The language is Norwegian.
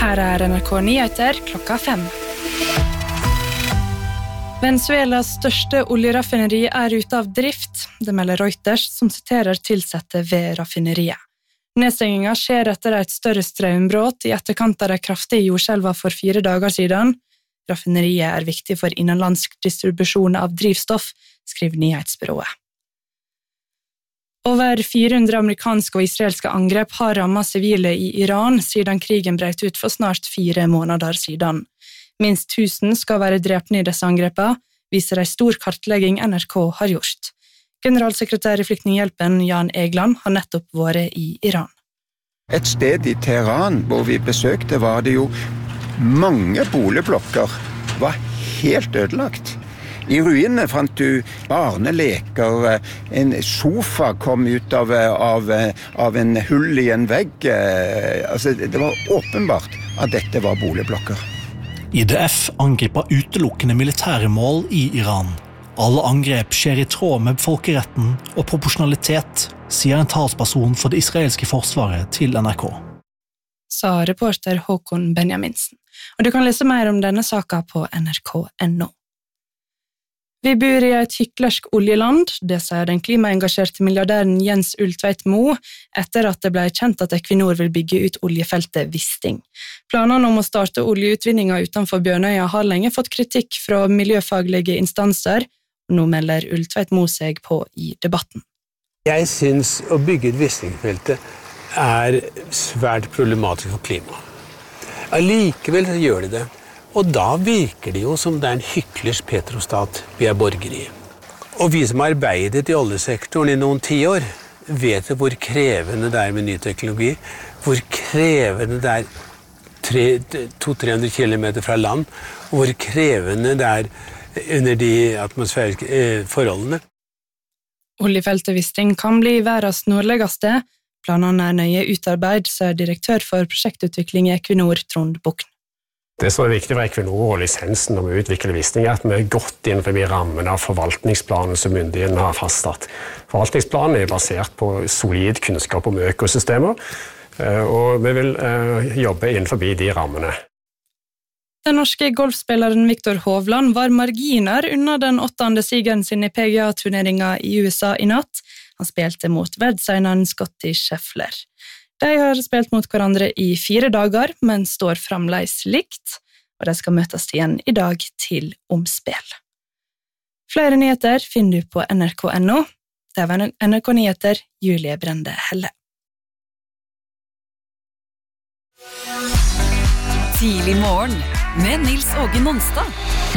Her NRK Nyheter klokka 5. Venezuelas største oljeraffineri ute av drift, det melder Reuters, som siterer tilsette ved raffineriet. Nedstengingen skjer etter et større strømbrot i etterkant av de kraftige jordskjelvene for 4 dager siden. Raffineriet viktig for innenlandsk distribusjon av drivstoff, skriver nyhetsbyrået. Over 400 amerikanske og israelske angrep har rammet sivile i Iran siden krigen brøt ut for snart 4 måneder siden. Minst 1000 skal være drepne i disse angrepene, viser en stor kartlegging NRK har gjort. Generalsekretær i Flyktninghjelpen Jan Egeland har nettopp vært i Iran. Et sted i Teheran hvor vi besøkte var det jo mange boligblokker, var helt ødelagt. I ruinene fant du barneleker, en sofa kom ut av en hull i en vegg. Det var åpenbart at dette var boligblokker. IDF angriper utelukkende militære mål i Iran. Alle angrep skjer i tråd med folkeretten og proporsjonalitet, sier en talsperson for det israelske forsvaret til NRK. Sa reporter Håkon Benjaminsen. Og du kan lese mer om denne saken på nrk.no. Vi bor i et hyklersk oljeland, det sier den klimaengasjerte milliardæren Jens Ulltveit Moe, etter at det ble kjent at Equinor vil bygge ut oljefeltet Wisting. Planene om å starte oljeutvinningen utenfor Bjørnøya har lenge fått kritikk fra miljøfaglige instanser, og nå melder Ulltveit Moe seg på i debatten. Jeg synes å bygge et Wisting-feltet svært problematisk for klimaet. Allikevel gjør de det. Og da virker det jo som det en hyklersk petrostat vi borgere i. Og vi som har arbeidet i oljesektoren i noen 10 år, vet hvor krevende det med ny teknologi, hvor krevende det 200-300 kilometer fra land, og hvor krevende det under de atmosfæriske forholdene. Oljefeltet Wisting kan bli verdens nordligste. Planene nøye utarbeidet, sier direktør for prosjektutvikling i Equinor, Trond Bukken. Det som viktig for Equinor og lisensen om å utvikle Wisting at vi godt innenfor rammen av forvaltningsplanen som myndighetene har fastsatt. Forvaltningsplanen basert på solid kunnskap om økosystemer, og vi vil jobbe innenfor de rammene. Den norske golfspilleren Viktor Hovland var marginer under den 8. sigeren sin i PGA-turneringen i USA i natt. Han spilte mot verdenseieren Scottie Scheffler. De har spilt mot hverandre i 4 dager, men står fremdeles likt, og de skal møtes igjen i dag til omspill. Flere nyheter finner du på nrk.no. Det var NRK Nyheter, Julie Brende Helle. Tidlig morgen med Nils Åge Nonstad.